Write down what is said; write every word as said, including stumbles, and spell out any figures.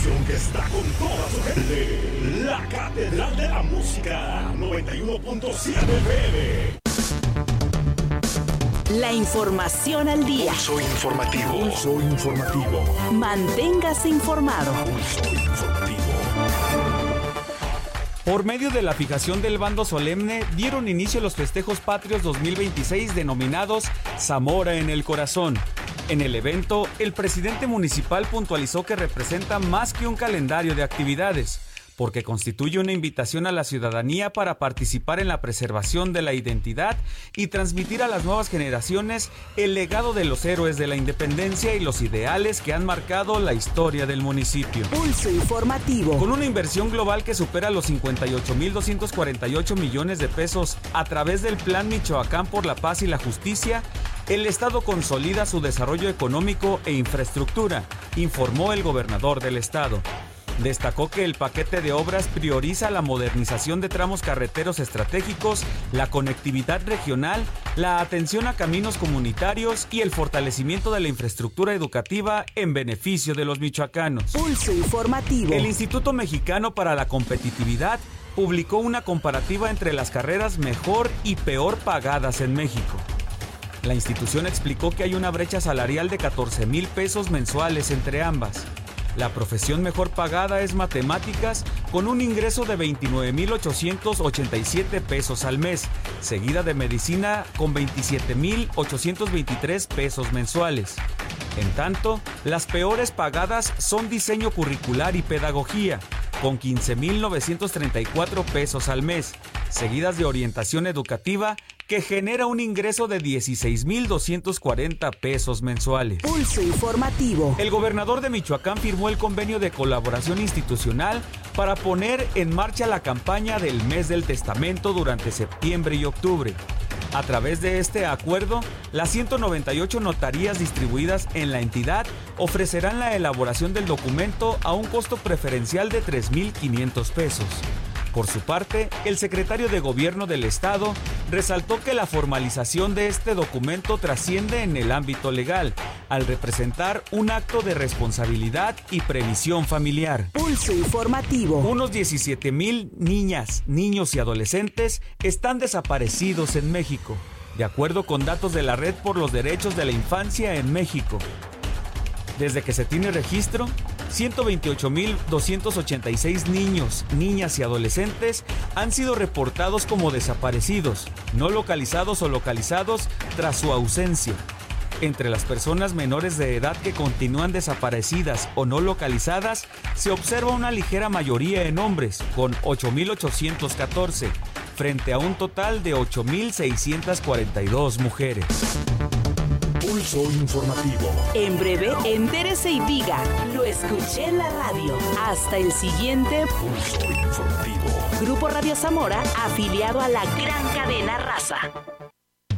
estación que está con toda su gente. La Catedral de la Música, noventa y uno punto siete F M. La información al día. Pulso informativo. Pulso informativo. Manténgase informado. Pulso informativo. Por medio de la fijación del bando solemne, dieron inicio a los festejos patrios dos mil veintiséis denominados Zamora en el Corazón. En el evento, el presidente municipal puntualizó que representa más que un calendario de actividades, porque constituye una invitación a la ciudadanía para participar en la preservación de la identidad y transmitir a las nuevas generaciones el legado de los héroes de la independencia y los ideales que han marcado la historia del municipio. Pulso informativo. Con una inversión global que supera los cincuenta y ocho mil doscientos cuarenta y ocho millones de pesos a través del Plan Michoacán por la Paz y la Justicia, el Estado consolida su desarrollo económico e infraestructura, informó el gobernador del Estado. Destacó que el paquete de obras prioriza la modernización de tramos carreteros estratégicos, la conectividad regional, la atención a caminos comunitarios y el fortalecimiento de la infraestructura educativa en beneficio de los michoacanos. Pulso informativo. El Instituto Mexicano para la Competitividad publicó una comparativa entre las carreras mejor y peor pagadas en México. La institución explicó que hay una brecha salarial de catorce mil pesos mensuales entre ambas. La profesión mejor pagada es matemáticas, con un ingreso de veintinueve mil ochocientos ochenta y siete pesos al mes, seguida de medicina con veintisiete mil ochocientos veintitrés pesos mensuales. En tanto, las peores pagadas son diseño curricular y pedagogía, con quince mil novecientos treinta y cuatro pesos al mes, seguidas de orientación educativa, que genera un ingreso de dieciséis mil doscientos cuarenta pesos mensuales. Pulso informativo. El gobernador de Michoacán firmó el convenio de colaboración institucional para poner en marcha la campaña del Mes del Testamento durante septiembre y octubre. A través de este acuerdo, las ciento noventa y ocho notarías distribuidas en la entidad ofrecerán la elaboración del documento a un costo preferencial de tres mil quinientos pesos. Por su parte, el secretario de Gobierno del Estado resaltó que la formalización de este documento trasciende en el ámbito legal, al representar un acto de responsabilidad y previsión familiar. Pulso informativo. Unos diecisiete mil niñas, niños y adolescentes están desaparecidos en México, de acuerdo con datos de la Red por los Derechos de la Infancia en México. Desde que se tiene registro, ciento veintiocho mil doscientos ochenta y seis niños, niñas y adolescentes han sido reportados como desaparecidos, no localizados o localizados tras su ausencia. Entre las personas menores de edad que continúan desaparecidas o no localizadas, se observa una ligera mayoría en hombres, con ocho mil ochocientos catorce, frente a un total de ocho mil seiscientos cuarenta y dos mujeres. Pulso informativo. En breve, entérese y diga, lo escuché en la radio. Hasta el siguiente Pulso informativo. Grupo Radio Zamora, afiliado a la gran cadena Raza.